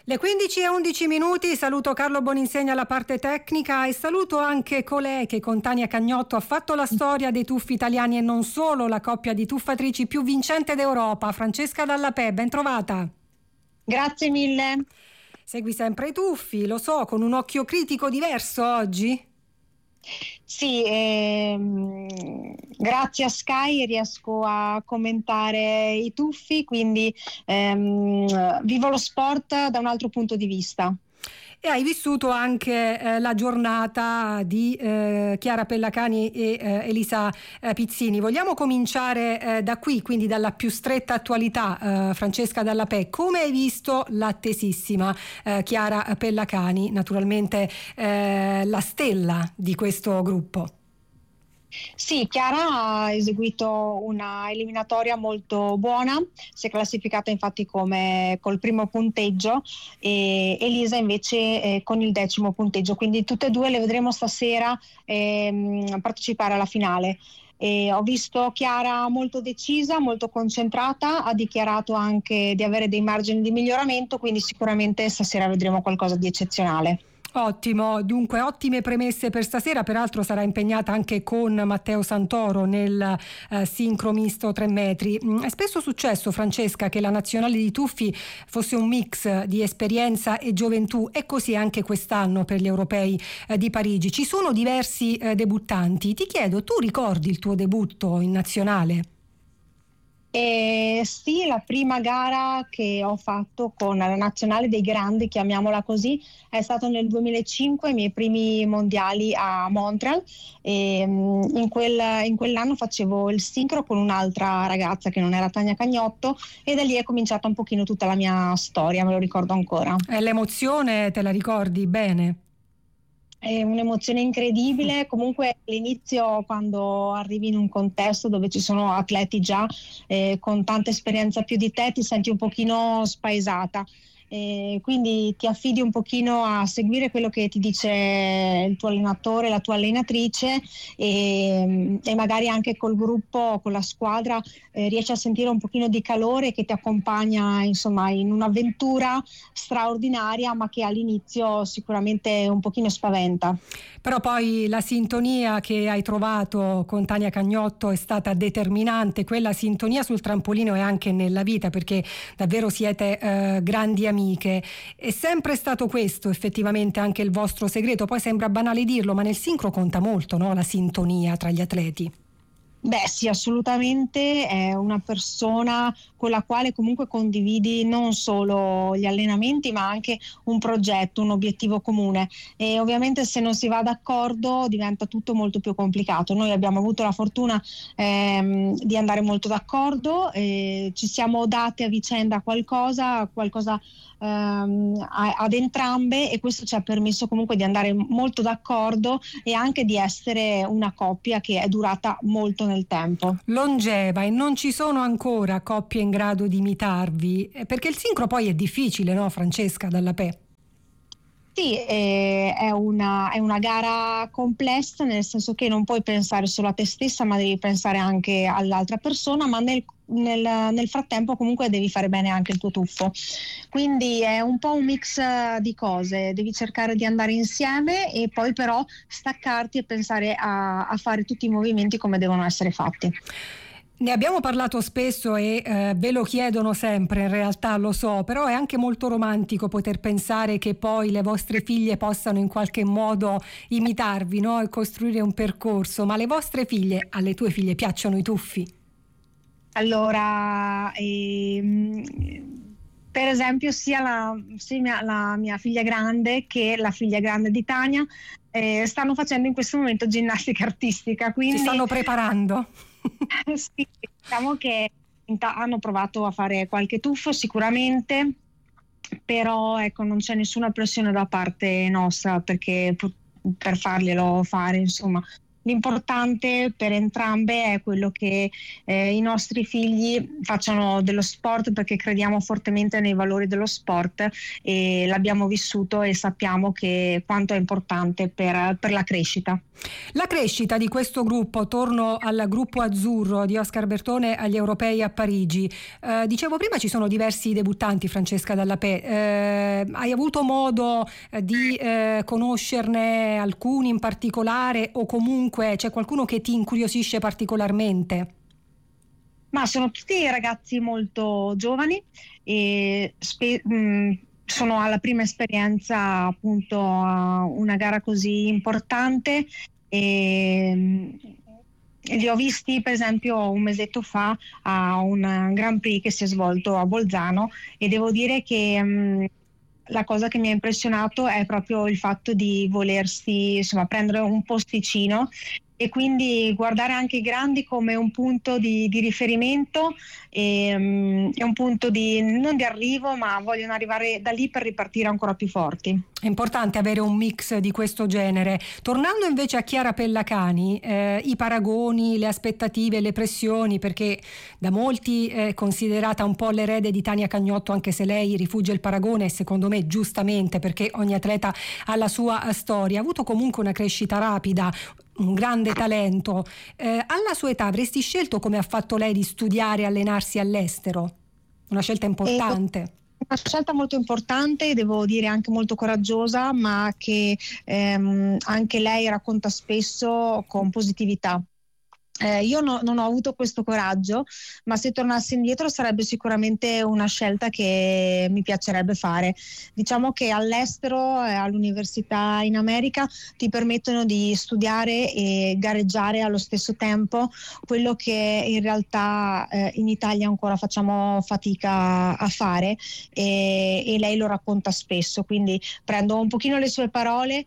Le 15:11, saluto Carlo Boninsegna alla parte tecnica e saluto anche colei che con Tania Cagnotto ha fatto la storia dei tuffi italiani e non solo, la coppia di tuffatrici più vincente d'Europa, Francesca Dallapè, ben trovata. Grazie mille. Segui sempre i tuffi, lo so, con un occhio critico diverso oggi? Sì, grazie a Sky riesco a commentare i tuffi, quindi vivo lo sport da un altro punto di vista. E hai vissuto anche la giornata di Chiara Pellacani e Elisa Pizzini. Vogliamo cominciare da qui, quindi dalla più stretta attualità, Francesca Dallapè. Come hai visto l'attesissima Chiara Pellacani, naturalmente la stella di questo gruppo? Sì, Chiara ha eseguito una eliminatoria molto buona, si è classificata infatti come col primo punteggio e Elisa invece con il 10° punteggio, quindi tutte e due le vedremo stasera partecipare alla finale. Ho visto Chiara molto decisa, molto concentrata, ha dichiarato anche di avere dei margini di miglioramento, quindi sicuramente stasera vedremo qualcosa di eccezionale. Ottimo, dunque ottime premesse per stasera, peraltro sarà impegnata anche con Matteo Santoro nel sincro misto 3 metri. È spesso successo, Francesca, che la nazionale di tuffi fosse un mix di esperienza e gioventù, e così anche quest'anno per gli europei di Parigi. Ci sono diversi debuttanti. Ti chiedo, tu ricordi il tuo debutto in nazionale? Sì, la prima gara che ho fatto con la nazionale dei grandi, chiamiamola così, è stato nel 2005, i miei primi mondiali a Montreal, e in quell'anno facevo il sincro con un'altra ragazza che non era Tania Cagnotto, e da lì è cominciata un pochino tutta la mia storia, me lo ricordo ancora. L'emozione te la ricordi bene? È un'emozione incredibile, comunque all'inizio, quando arrivi in un contesto dove ci sono atleti già con tanta esperienza più di te, ti senti un pochino spaesata. Quindi ti affidi un pochino a seguire quello che ti dice il tuo allenatore, la tua allenatrice, e magari anche col gruppo, con la squadra, riesci a sentire un pochino di calore che ti accompagna, insomma, in un'avventura straordinaria, ma che all'inizio sicuramente un pochino spaventa. Però poi la sintonia che hai trovato con Tania Cagnotto è stata determinante, quella sintonia sul trampolino e anche nella vita, perché davvero siete grandi amiche. È sempre stato questo effettivamente anche il vostro segreto? Poi sembra banale dirlo, ma nel sincro conta molto, no? La sintonia tra gli atleti. Beh sì, assolutamente, è una persona con la quale comunque condividi non solo gli allenamenti, ma anche un progetto, un obiettivo comune, e ovviamente se non si va d'accordo diventa tutto molto più complicato. Noi abbiamo avuto la fortuna di andare molto d'accordo, ci siamo date a vicenda qualcosa ad entrambe, e questo ci ha permesso comunque di andare molto d'accordo e anche di essere una coppia che è durata molto nel tempo. Longeva, e non ci sono ancora coppie in grado di imitarvi, perché il sincro poi è difficile, no, Francesca Dallapè? Sì, è una gara complessa, nel senso che non puoi pensare solo a te stessa, ma devi pensare anche all'altra persona, ma nel frattempo comunque devi fare bene anche il tuo tuffo. Quindi è un po' un mix di cose, devi cercare di andare insieme e poi però staccarti e pensare a fare tutti i movimenti come devono essere fatti. Ne abbiamo parlato spesso e ve lo chiedono sempre, in realtà lo so, però è anche molto romantico poter pensare che poi le vostre figlie possano in qualche modo imitarvi, no? E costruire un percorso. Ma le vostre figlie, alle tue figlie piacciono i tuffi? Allora, per esempio sia la mia figlia grande che la figlia grande di Tania stanno facendo in questo momento ginnastica artistica, Si quindi stanno preparando? sì, diciamo che hanno provato a fare qualche tuffo sicuramente, però ecco, non c'è nessuna pressione da parte nostra perché per farglielo fare, insomma. l'importante per entrambe è quello che i nostri figli facciano dello sport, perché crediamo fortemente nei valori dello sport e l'abbiamo vissuto e sappiamo che quanto è importante per la crescita. La crescita di questo gruppo, torno al gruppo azzurro di Oscar Bertone agli europei a Parigi. Dicevo prima, ci sono diversi debuttanti, Francesca Dallapè. Hai avuto modo di conoscerne alcuni in particolare, o comunque c'è qualcuno che ti incuriosisce particolarmente? Ma sono tutti ragazzi molto giovani e sono alla prima esperienza appunto a una gara così importante e li ho visti per esempio un mesetto fa a un Grand Prix che si è svolto a Bolzano, e devo dire che la cosa che mi ha impressionato è proprio il fatto di volersi, insomma, prendere un posticino e quindi guardare anche i grandi come un punto di riferimento e un punto non di arrivo, ma vogliono arrivare da lì per ripartire ancora più forti. È importante avere un mix di questo genere. Tornando invece a Chiara Pellacani, i paragoni, le aspettative, le pressioni, perché da molti è considerata un po' l'erede di Tania Cagnotto, anche se lei rifugge il paragone, e secondo me giustamente, perché ogni atleta ha la sua storia. Ha avuto comunque una crescita rapida, un grande talento. Alla sua età avresti scelto, come ha fatto lei, di studiare e allenarsi all'estero? Una scelta importante. Una scelta molto importante, devo dire anche molto coraggiosa, ma che anche lei racconta spesso con positività. Io non ho avuto questo coraggio, ma se tornassi indietro sarebbe sicuramente una scelta che mi piacerebbe fare. Diciamo che all'estero, all'università in America, ti permettono di studiare e gareggiare allo stesso tempo, quello che in realtà in Italia ancora facciamo fatica a fare, e lei lo racconta spesso, quindi prendo un pochino le sue parole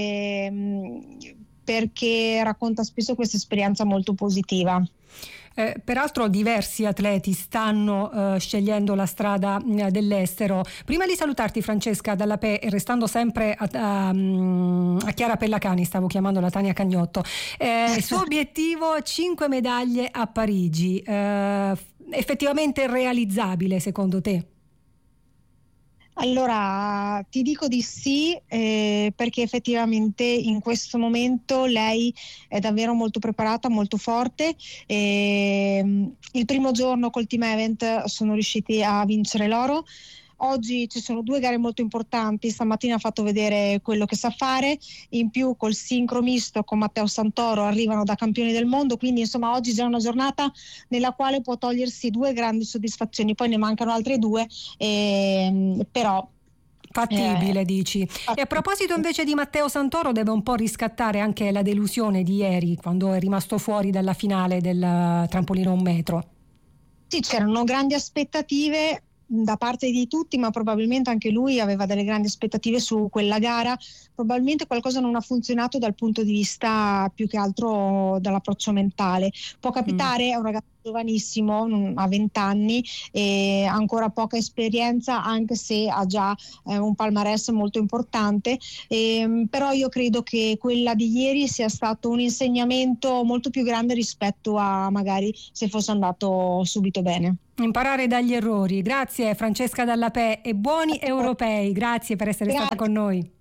perché racconta spesso questa esperienza molto positiva. Peraltro diversi atleti stanno scegliendo la strada dell'estero. Prima di salutarti, Francesca Dallapè, e restando sempre a Chiara Pellacani, stavo chiamando la Tania Cagnotto, il suo obiettivo 5 medaglie a Parigi, effettivamente realizzabile secondo te? Allora, ti dico di sì, perché effettivamente in questo momento lei è davvero molto preparata, molto forte. Il primo giorno col team event sono riusciti a vincere l'oro. Oggi ci sono 2 gare molto importanti, stamattina ha fatto vedere quello che sa fare, in più col sincro misto con Matteo Santoro arrivano da campioni del mondo, quindi insomma oggi c'è una giornata nella quale può togliersi 2 grandi soddisfazioni, poi ne mancano altre 2, però fattibile, dici. E a proposito invece di Matteo Santoro, deve un po' riscattare anche la delusione di ieri, quando è rimasto fuori dalla finale del trampolino 1 metro. Sì, c'erano grandi aspettative da parte di tutti, ma probabilmente anche lui aveva delle grandi aspettative su quella gara. Probabilmente qualcosa non ha funzionato dal punto di vista più che altro dall'approccio mentale. Può capitare, è un ragazzo giovanissimo, ha 20 anni e ancora poca esperienza, anche se ha già un palmarès molto importante, però io credo che quella di ieri sia stato un insegnamento molto più grande rispetto a magari se fosse andato subito bene. Imparare dagli errori. Grazie Francesca Dallapè e buoni europei. Grazie per essere stata con noi.